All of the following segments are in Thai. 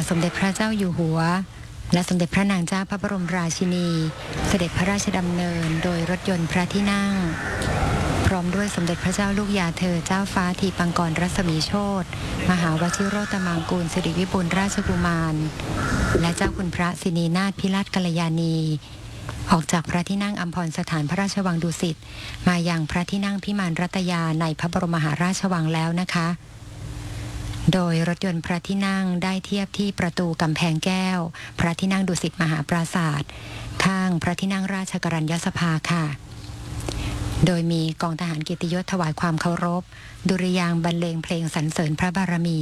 ทสมเด็จพระเจ้าอยู่หัวและสมเด็จพระนางเจ้าพระบรมราชินีเสด็จพระราชดำเนินโดยรถยนต์พระที่นั่งพร้อมด้วยสมเด็จพระเจ้าลูกยาเธอเจ้าฟ้าทีปังกรรัศมีโชติมหาวชิโรตมังกูลสิริวิบูลย์ราชกุมารและเจ้าคุณพระสินีนาถพิราชกัลยาณีออกจากพระที่นั่งอัมพรสถานพระราชวังดุสิตมายังพระที่นั่งพิมานรัตยาในพระบรมมหาราชวังแล้วนะคะโดยรถยนต์พระที่นั่งได้เทียบที่ประตูกำแพงแก้วพระที่นั่งดุสิตมหาปราสาทข้างพระที่นั่งราชกรัญญสภาค่ะโดยมีกองทหารเกียรติยศถวายความเคารพดุริยางค์บรรเลงเพลงสรรเสริญพระบารมี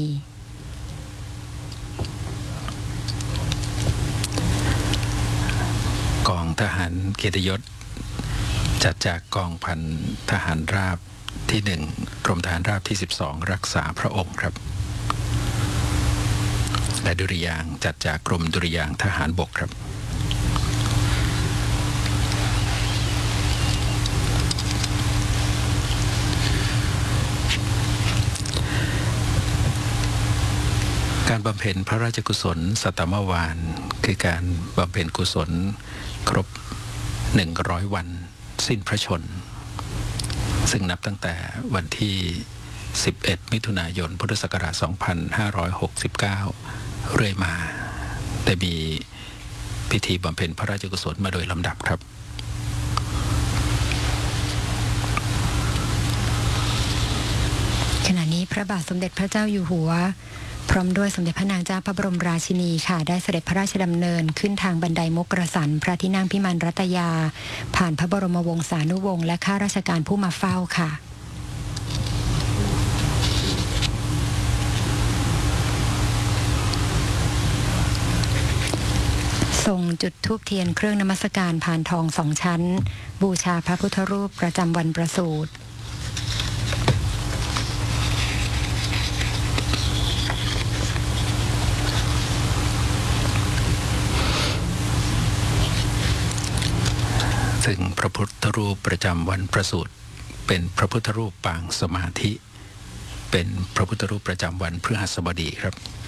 กองทหารเกียรติยศจัดจากกองพันทหารราบที่1กรมทหารราบที่12รักษาพระองค์ครับและดุริยางค์จัดจากกรมดุริยางค์ทหารบกครับการบำเพ็ญพระราชกุศลสัตตมวาลคือการบำเพ็ญกุศลครบ100 วันสิ้นพระชนซึ่งนับตั้งแต่วันที่11 มิถุนายน พุทธศักราช 2569 เรื่อยมาได้มีพิธีบำเพ็ญพระราชกุศลมาโดยลำดับครับขณะนี้พระบาทสมเด็จพระเจ้าอยู่หัวพร้อมด้วยสมเด็จพระนางเจ้าพระบรมราชินีค่ะได้เสด็จพระราชดำเนินขึ้นทางบันไดมุกกษันพระที่นั่งพิมานรัตยาผ่านพระบรมวงศานุวงศ์และข้าราชการผู้มาเฝ้าค่ะทรงจุดธูปเทียนเครื่องนมัสการพานทอง2 ชั้นบูชาพระพุทธรูปประจำวันประสูติซึ่งพระพุทธรูปประจำวันประสูติเป็นพระพุทธรูปปางสมาธิเป็นพระพุทธรูปประจำวันพฤหัสบดีครับ